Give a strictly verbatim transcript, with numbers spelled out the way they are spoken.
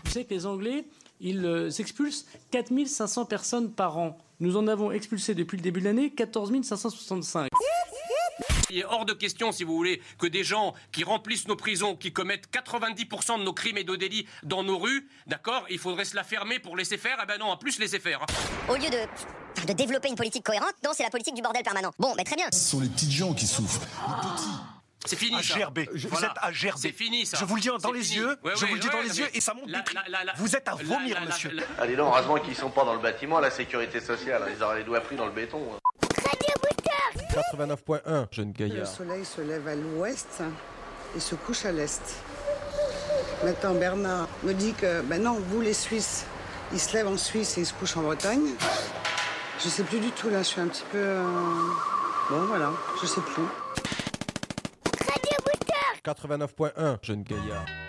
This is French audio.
Vous savez que les Anglais, ils euh, expulsent quatre mille cinq cents personnes par an. Nous en avons expulsé depuis le début de l'année quatorze mille cinq cent soixante-cinq. Il est hors de question, si vous voulez, que des gens qui remplissent nos prisons, qui commettent quatre-vingt-dix pour cent de nos crimes et de délits dans nos rues, d'accord, il faudrait se la fermer pour laisser faire. Eh ben non, en plus laisser faire. Au lieu de, de développer une politique cohérente, non, c'est la politique du bordel permanent. Bon, mais très bien. Ce sont les petites gens qui souffrent. Les petits. C'est fini, à ça. gerber. Vous Voilà. êtes à gerber. C'est fini, ça. Je vous le dis dans C'est les fini. yeux. Ouais, je ouais, vous le dis ouais, dans les mais yeux et ça monte la- des cris. la- la- la- Vous êtes à la- vomir, la- la- monsieur. la- Allez donc, heureusement qu'ils sont pas dans le bâtiment, la sécurité sociale. Ils auraient les doigts pris dans le béton. quatre-vingt-neuf point un, jeune Le gaillard. soleil se lève à l'ouest et se couche à l'est. Maintenant, Bernard me dit que, ben non, vous les Suisses, ils se lèvent en Suisse et ils se couchent en Bretagne. Je sais plus du tout, là, je suis un petit peu... euh, Bon, voilà, je sais plus. quatre-vingt-neuf point un, jeune gaillard.